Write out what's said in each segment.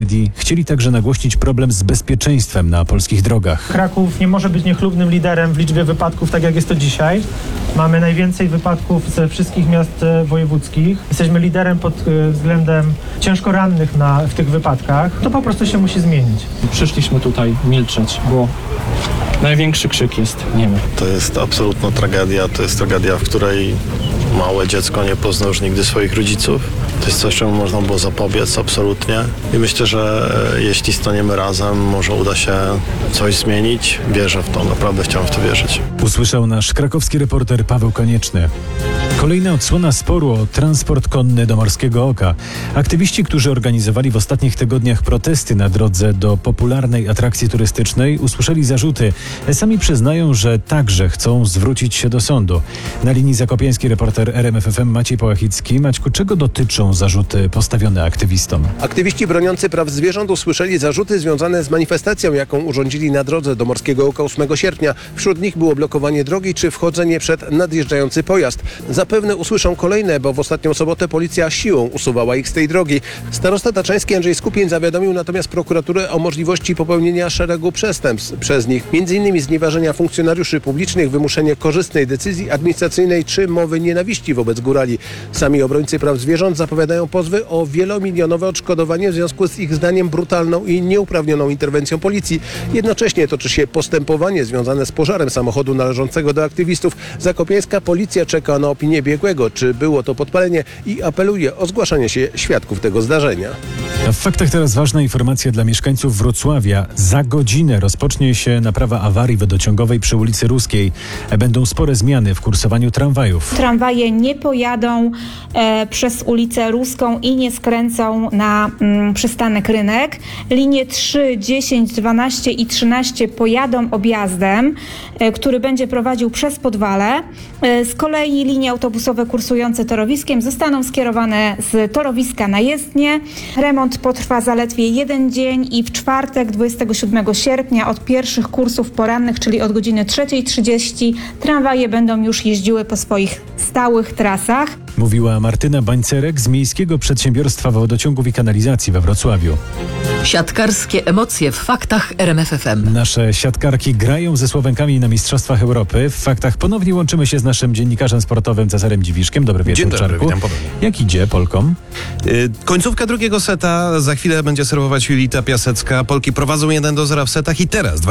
tragedii chcieli także nagłośnić problem z bezpieczeństwem na polskich drogach. Kraków nie może być niechlubnym liderem w liczbie wypadków, tak jak jest to dzisiaj. Mamy najwięcej wypadków ze wszystkich miast wojewódzkich. Jesteśmy liderem pod względem ciężko rannych w tych wypadkach. To po prostu się musi zmienić. Przyszliśmy tutaj milczeć, bo największy krzyk jest niemy. To jest absolutna tragedia. To jest tragedia, w której małe dziecko nie pozna już nigdy swoich rodziców. To jest coś, czemu można było zapobiec absolutnie. I myślę, że jeśli staniemy razem, może uda się coś zmienić. Wierzę w to, naprawdę chciałem w to wierzyć. Usłyszał nasz krakowski reporter Paweł Konieczny. Kolejna odsłona sporu o transport konny do Morskiego Oka. Aktywiści, którzy organizowali w ostatnich tygodniach protesty na drodze do popularnej atrakcji turystycznej, usłyszeli zarzuty. Sami przyznają, że także chcą zwrócić się do sądu. Na linii zakopiański reporter RMF FM Maciej Połachicki. Maćku, czego dotyczą zarzuty postawione aktywistom? Aktywiści broniący praw zwierząt usłyszeli zarzuty związane z manifestacją, jaką urządzili na drodze do Morskiego Oka 8 sierpnia. Wśród nich było blokowanie drogi czy wchodzenie przed nadjeżdżający pojazd. Zapewne usłyszą kolejne, bo w ostatnią sobotę policja siłą usuwała ich z tej drogi. Starosta taczański Andrzej Skupień zawiadomił natomiast prokuraturę o możliwości popełnienia szeregu przestępstw przez nich, m.in. znieważenia funkcjonariuszy publicznych, wymuszenie korzystnej decyzji administracyjnej czy mowy nienawiści wobec górali. Sami obrońcy praw zwierząt zapowiadają pozwy o wielomilionowe odszkodowanie w związku z ich zdaniem brutalną i nieuprawnioną interwencją policji. Jednocześnie toczy się postępowanie związane z pożarem samochodu należącego do aktywistów. Zakopiańska policja czeka na opinię biegłego, czy było to podpalenie i apeluje o zgłaszanie się świadków tego zdarzenia. A w faktach teraz ważna informacja dla mieszkańców Wrocławia. Za godzinę rozpocznie się naprawa awarii wodociągowej przy ulicy Ruskiej. Będą spore zmiany w kursowaniu tramwajów. Tramwaje nie pojadą przez ulicę Ruską i nie skręcą na przystanek Rynek. Linie 3, 10, 12 i 13 pojadą objazdem, który będzie prowadził przez Podwale. Z kolei linie autobusowe kursujące torowiskiem zostaną skierowane z torowiska na jezdnię. Remont potrwa zaledwie 1 dzień i w czwartek 27 sierpnia od pierwszych kursów porannych, czyli od godziny 3:30 tramwaje będą już jeździły po swoich stałych trasach. Mówiła Martyna Bańcerek z Miejskiego Przedsiębiorstwa Wodociągów i Kanalizacji we Wrocławiu. Siatkarskie emocje w faktach RMF FM. Nasze siatkarki grają ze Słowenkami na Mistrzostwach Europy. W faktach ponownie łączymy się z naszym dziennikarzem sportowym Cezarem Dziwiszkiem. Dobry wieczór, Dzień dobry, Czarku. witam ponownie. Jak idzie Polkom? Końcówka drugiego seta, za chwilę będzie serwować Julita Piasecka. Polki prowadzą 1-0 w setach i teraz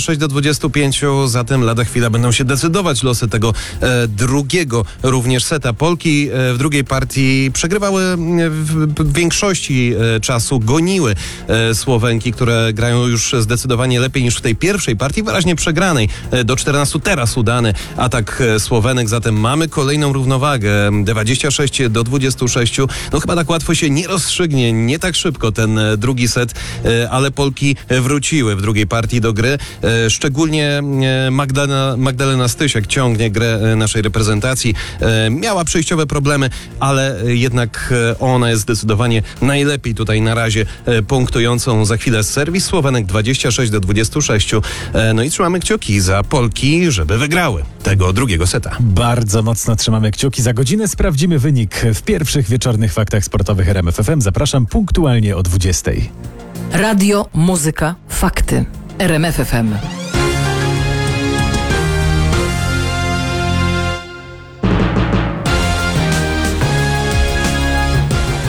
26-25, zatem lada chwila będą się decydować losy tego drugiego również seta. Polki w drugiej partii przegrywały w większości czasu, goniły Słowenki, które grają już zdecydowanie lepiej niż w tej pierwszej partii, wyraźnie przegranej. Do 14 teraz udany atak Słowenek, zatem mamy kolejną równowagę. 26-26. No chyba tak łatwo się nie rozstrzygnie, nie tak szybko ten drugi set, ale Polki wróciły w drugiej partii do gry. Szczególnie Magdalena Stysiak ciągnie grę naszej reprezentacji. Miała przejściowe problemy, ale jednak ona jest zdecydowanie najlepiej tutaj na razie punktującą. Za chwilę serwis Słowenek 26-26. No i trzymamy kciuki za Polki, żeby wygrały tego drugiego seta. Bardzo mocno trzymamy kciuki. Za godzinę sprawdzimy wynik w pierwszych wieczornych faktach sportowych RMF FM. Zapraszam punktualnie o 20:00. Radio, muzyka, fakty. RMF FM.